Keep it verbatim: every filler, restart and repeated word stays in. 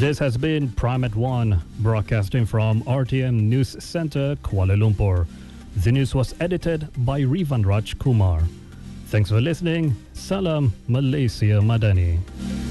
This has been Prime at One, broadcasting from R T M News Center, Kuala Lumpur. The news was edited by Rivan Raj Kumar. Thanks for listening. Salam Malaysia Madani.